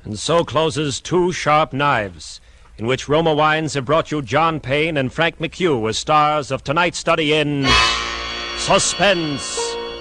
And so closes Two Sharp Knives, in which Roma Wines have brought you John Payne and Frank McHugh as stars of tonight's study in Suspense.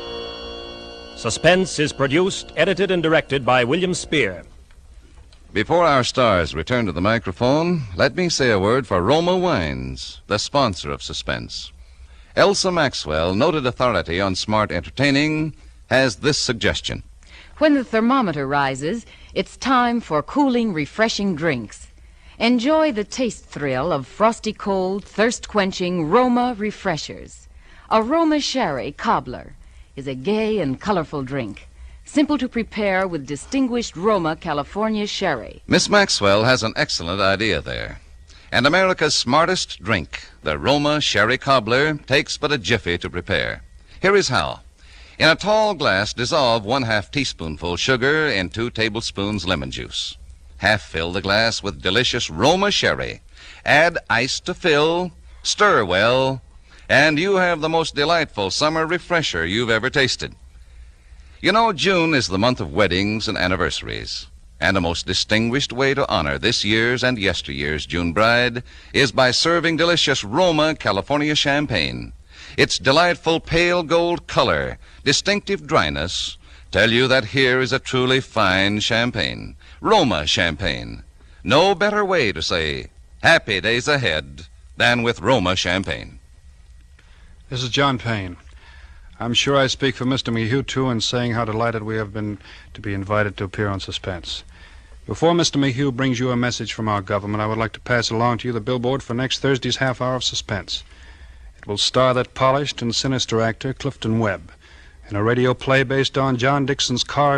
Suspense is produced, edited, and directed by William Spear. Before our stars return to the microphone, let me say a word for Roma Wines, the sponsor of Suspense. Elsa Maxwell, noted authority on smart entertaining, has this suggestion. When the thermometer rises, it's time for cooling, refreshing drinks. Enjoy the taste thrill of frosty cold, thirst-quenching Roma refreshers. A Roma Sherry Cobbler is a gay and colorful drink, simple to prepare with distinguished Roma California sherry. Miss Maxwell has an excellent idea there. And America's smartest drink, the Roma Sherry Cobbler, takes but a jiffy to prepare. Here is how. In a tall glass, dissolve 1/2 teaspoonful sugar in 2 tablespoons lemon juice. Half fill the glass with delicious Roma Sherry. Add ice to fill, stir well, and you have the most delightful summer refresher you've ever tasted. You know, June is the month of weddings and anniversaries, and a most distinguished way to honor this year's and yesteryear's June bride is by serving delicious Roma California champagne. Its delightful pale gold color, distinctive dryness, tell you that here is a truly fine champagne. Roma champagne. No better way to say happy days ahead than with Roma champagne. This is John Payne. I'm sure I speak for Mr. McHugh, too, in saying how delighted we have been to be invited to appear on Suspense. Before Mr. McHugh brings you a message from our government, I would like to pass along to you the billboard for next Thursday's half hour of Suspense. It will star that polished and sinister actor, Clifton Webb, in a radio play based on John Dickson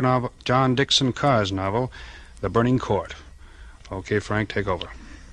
Carr's novel, The Burning Court. Okay, Frank, take over.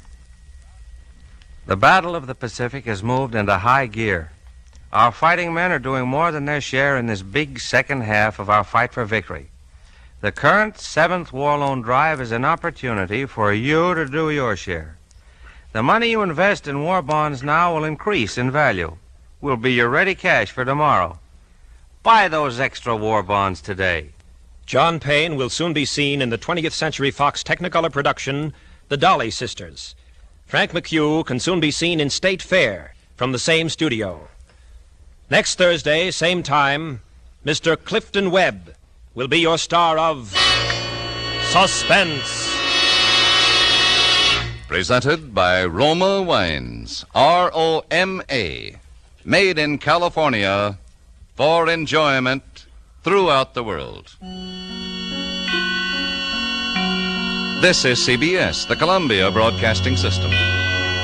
The Battle of the Pacific has moved into high gear. Our fighting men are doing more than their share in this big second half of our fight for victory. The current 7th War Loan Drive is an opportunity for you to do your share. The money you invest in war bonds now will increase in value. Will be your ready cash for tomorrow. Buy those extra war bonds today. John Payne will soon be seen in the 20th Century Fox Technicolor production, The Dolly Sisters. Frank McHugh can soon be seen in State Fair from the same studio. Next Thursday, same time, Mr. Clifton Webb will be your star of Suspense. Presented by Roma Wines, R-O-M-A, made in California for enjoyment throughout the world. This is CBS, the Columbia Broadcasting System.